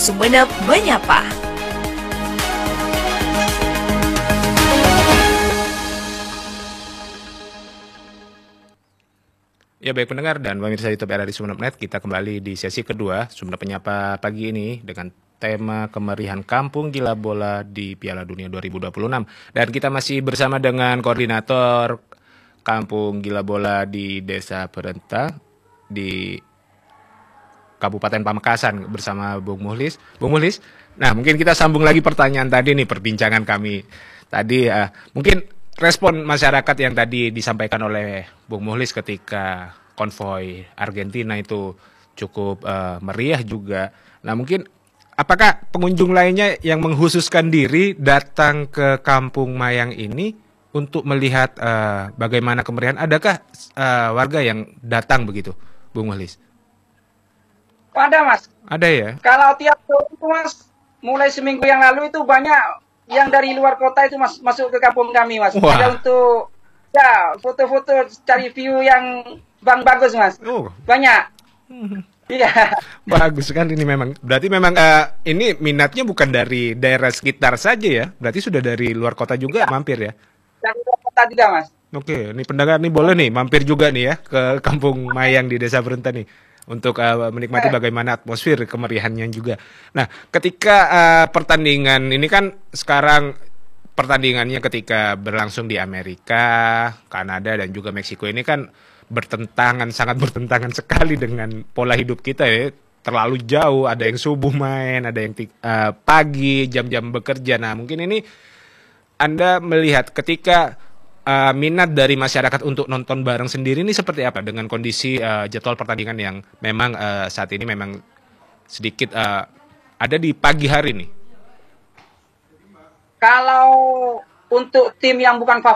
Sumeneb Menyapa. Ya baik pendengar dan pemirsa YouTube RRI Sumeneb.net, kita kembali di sesi kedua Sumeneb Menyapa pagi ini dengan tema kemeriahan Kampung Gila Bola di Piala Dunia 2026. Dan kita masih bersama dengan koordinator Kampung Gila Bola di Desa Perenta di Kabupaten Pamekasan bersama Bung Muhlis. Bung Muhlis, nah mungkin kita sambung lagi pertanyaan tadi nih, perbincangan kami tadi. Mungkin respon masyarakat yang tadi disampaikan oleh Bung Muhlis ketika konvoi Argentina itu cukup meriah juga. Nah mungkin apakah pengunjung lainnya yang menghususkan diri datang ke Kampung Mayang ini untuk melihat bagaimana kemeriahan? Adakah warga yang datang begitu, Bung Muhlis? Ada Mas. Ada ya? Kalau tiap tahun itu Mas, mulai seminggu yang lalu itu banyak yang dari luar kota itu masuk ke kampung kami Mas. Wah. Ada untuk ya foto-foto cari view yang bagus Mas. Oh. Banyak. Iya. Bagus kan ini memang. Berarti memang ini minatnya bukan dari daerah sekitar saja ya. Berarti sudah dari luar kota juga mampir ya. Dari luar kota juga Mas. Oke, ini pendengar nih boleh nih mampir juga nih ya ke Kampung Mayang di Desa Perenta nih untuk menikmati bagaimana atmosfer kemeriahannya juga. Nah, ketika pertandingan ini kan sekarang pertandingannya ketika berlangsung di Amerika, Kanada dan juga Meksiko ini kan sangat bertentangan sekali dengan pola hidup kita ya. Terlalu jauh, ada yang subuh main, ada yang pagi, jam-jam bekerja. Nah, mungkin ini Anda melihat ketika minat dari masyarakat untuk nonton bareng sendiri ini seperti apa dengan kondisi jadwal pertandingan yang memang saat ini memang sedikit ada di pagi hari nih? Kalau untuk tim yang bukan